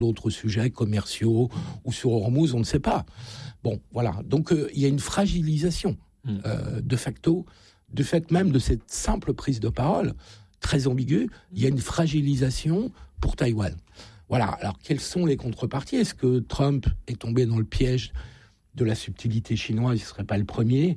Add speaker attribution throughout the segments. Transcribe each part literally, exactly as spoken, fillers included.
Speaker 1: d'autres sujets commerciaux ou sur Hormuz, on ne sait pas. Bon, voilà. Donc, euh, il y a une fragilisation mmh. euh, de facto, du fait même de cette simple prise de parole, très ambiguë, il y a une fragilisation pour Taïwan. Voilà. Alors, quelles sont les contreparties ? Est-ce que Trump est tombé dans le piège de la subtilité chinoise ? Il ne serait pas le premier.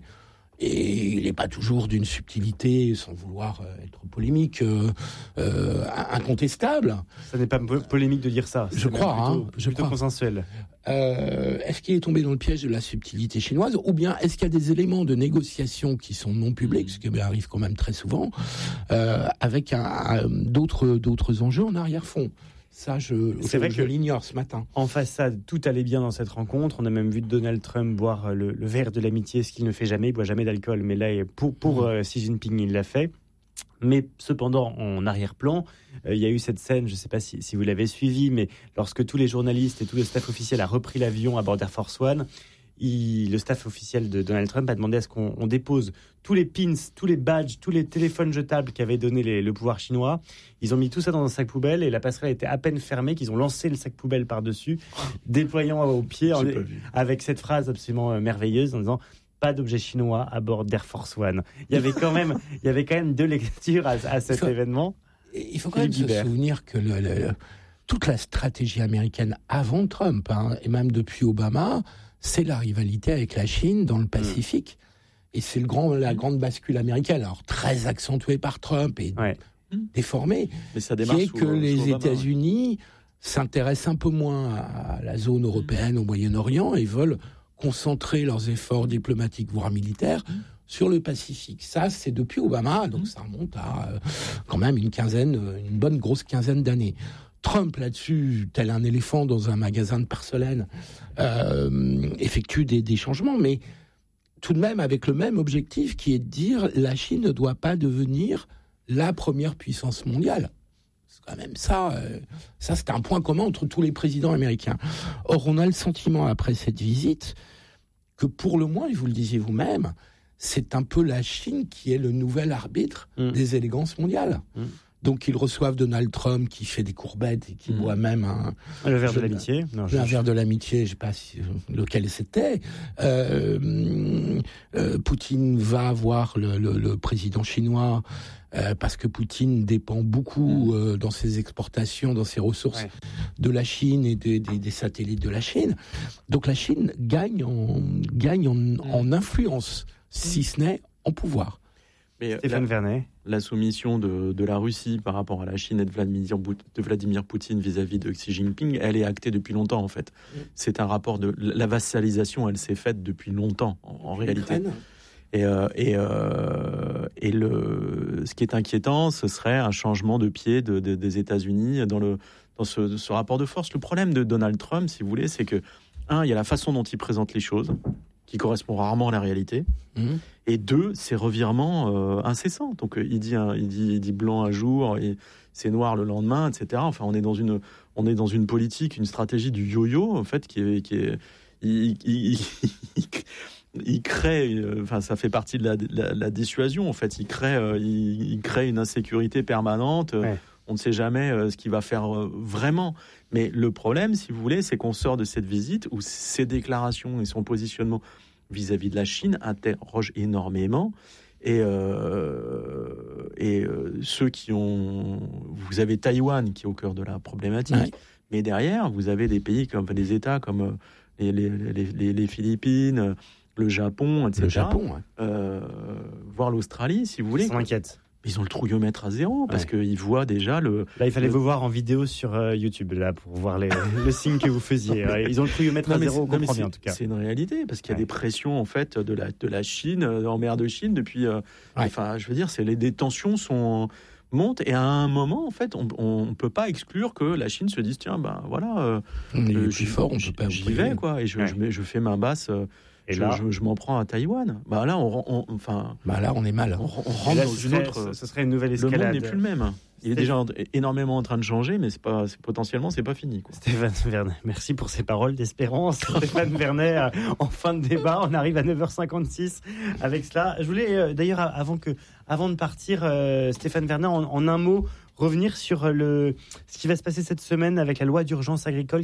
Speaker 1: Et il n'est pas toujours d'une subtilité, sans vouloir être polémique, euh, euh, incontestable.
Speaker 2: Ça n'est pas polémique de dire ça.
Speaker 1: Je crois,
Speaker 2: plutôt,
Speaker 1: hein, je
Speaker 2: plutôt
Speaker 1: crois.
Speaker 2: consensuel.
Speaker 1: Euh, est-ce qu'il est tombé dans le piège de la subtilité chinoise, ou bien est-ce qu'il y a des éléments de négociation qui sont non publics, ce qui arrive quand même très souvent, euh, avec un, un, d'autres, d'autres enjeux en arrière-fond ? Ça, je,
Speaker 2: c'est
Speaker 1: je,
Speaker 2: vrai
Speaker 1: je
Speaker 2: que
Speaker 1: l'ignore ce matin.
Speaker 2: En façade, tout allait bien dans cette rencontre. On a même vu Donald Trump boire le, le verre de l'amitié, ce qu'il ne fait jamais. Il ne boit jamais d'alcool. Mais là, pour, pour mmh. euh, Xi Jinping, il l'a fait. Mais cependant, en arrière-plan, euh, il y a eu cette scène, je ne sais pas si, si vous l'avez suivi, mais lorsque tous les journalistes et tout le staff officiel a repris l'avion à bord d'Air Force One, il, le staff officiel de Donald Trump a demandé à ce qu'on on dépose tous les pins, tous les badges, tous les téléphones jetables qu'avait donné les, le pouvoir chinois. Ils ont mis tout ça dans un sac poubelle et la passerelle était à peine fermée qu'ils ont lancé le sac poubelle par-dessus, déployant au pied en, avec cette phrase absolument merveilleuse en disant « Pas d'objets chinois à bord d'Air Force One ». Il y avait quand même, il y avait quand même deux lectures à, à cet
Speaker 1: il faut,
Speaker 2: événement.
Speaker 1: Il faut quand même se souvenir que le, le, toute la stratégie américaine avant Trump, hein, et même depuis Obama, c'est la rivalité avec la Chine dans le Pacifique. Mmh. Et c'est le grand, la grande bascule américaine, alors très accentuée par Trump et ouais. déformée,
Speaker 3: Mais ça
Speaker 1: qui est
Speaker 3: sous,
Speaker 1: que les
Speaker 3: Obama,
Speaker 1: États-Unis ouais. s'intéressent un peu moins à la zone européenne, mmh. au Moyen-Orient, et veulent concentrer leurs efforts diplomatiques, voire militaires, mmh. sur le Pacifique. Ça, c'est depuis Obama, donc mmh. ça remonte à euh, quand même une quinzaine, une bonne grosse quinzaine d'années. Trump, là-dessus, tel un éléphant dans un magasin de porcelaine, euh, effectue des, des changements, mais tout de même avec le même objectif qui est de dire la Chine ne doit pas devenir la première puissance mondiale. C'est quand même ça, euh, ça c'est un point commun entre tous les présidents américains. Or, on a le sentiment, après cette visite, que pour le moins, et vous le disiez vous-même, c'est un peu la Chine qui est le nouvel arbitre mmh. des élégances mondiales. Mmh. Donc, ils reçoivent Donald Trump qui fait des courbettes et qui mmh. boit même un...
Speaker 2: Le verre de l'amitié.
Speaker 1: Non, je, un je... verre de l'amitié, je ne sais pas si, lequel c'était. Euh, euh, Poutine va voir le, le, le président chinois euh, parce que Poutine dépend beaucoup mmh. euh, dans ses exportations, dans ses ressources ouais. de la Chine et de, de, des satellites de la Chine. Donc, la Chine gagne en, gagne en, mmh. en influence, si ce n'est en pouvoir.
Speaker 3: Mais
Speaker 2: Stéphane
Speaker 3: la,
Speaker 2: Vernet.
Speaker 3: La soumission de, de la Russie par rapport à la Chine et de Vladimir, de Vladimir Poutine vis-à-vis de Xi Jinping, elle est actée depuis longtemps en fait. Mmh. C'est un rapport de... La vassalisation, elle s'est faite depuis longtemps en, en réalité. Et, euh, et, euh, et le, ce qui est inquiétant, ce serait un changement de pied de, de, des États-Unis dans, le, dans ce, ce rapport de force. Le problème de Donald Trump, si vous voulez, c'est que, un, il y a la façon dont il présente les choses, qui correspond rarement à la réalité. Mmh. Et deux, c'est revirement euh, incessant. Donc euh, il dit un, il dit il dit blanc un jour et c'est noir le lendemain, et cetera. Enfin, on est dans une on est dans une politique, une stratégie du yo-yo en fait qui est qui est il, il, il, il crée. Enfin, ça fait partie de la, de la, de la dissuasion en fait. Il crée euh, il, il crée une insécurité permanente. Ouais. On ne sait jamais euh, ce qu'il va faire euh, vraiment. Mais le problème, si vous voulez, c'est qu'on sort de cette visite où ses déclarations et son positionnement vis-à-vis de la Chine interrogent énormément. Et, euh, et euh, ceux qui ont... Vous avez Taïwan qui est au cœur de la problématique. Ouais. Mais derrière, vous avez des pays comme des États comme les, les, les, les, les Philippines, le Japon, et cetera.
Speaker 1: Le Japon, ouais.
Speaker 3: euh, voire l'Australie, si vous voulez.
Speaker 2: Ça m'inquiète.
Speaker 3: Ils ont le trouillomètre à zéro parce ouais. qu'ils voient déjà le...
Speaker 2: Là, il fallait
Speaker 3: le...
Speaker 2: vous voir en vidéo sur euh, YouTube là, pour voir les, le signe que vous faisiez. Ils ont le trouillomètre non, à zéro, on comprend bien en tout cas.
Speaker 3: C'est une réalité parce qu'il y a ouais. des pressions en fait, de, la, de la Chine, en mer de Chine, depuis... Euh, ouais. Enfin, je veux dire, c'est, les, les tensions sont, montent et à un moment, en fait, on ne peut pas exclure que la Chine se dise, tiens, ben voilà, euh,
Speaker 1: on est euh, plus fort, on peut pas
Speaker 3: j'y vais, quoi, et je, ouais. je, mets, je fais ma basse... Euh, Et je, là, je, je m'en prends à Taïwan. Bah là, on, on, enfin,
Speaker 1: bah là, on est mal.
Speaker 3: On, on rentre
Speaker 2: là,
Speaker 3: dans une
Speaker 2: serait,
Speaker 3: autre.
Speaker 2: Ce serait une nouvelle escalade.
Speaker 3: Le monde n'est plus le même. Il est déjà énormément en train de changer, mais c'est pas, c'est, potentiellement, c'est pas fini, quoi.
Speaker 2: Stéphane Vernet, merci pour ces paroles d'espérance. Stéphane Vernet, en fin de débat, on arrive à neuf heures cinquante-six avec cela. Je voulais, euh, d'ailleurs, avant que, avant de partir, euh, Stéphane Vernet, en, en un mot, revenir sur le, ce qui va se passer cette semaine avec la loi d'urgence agricole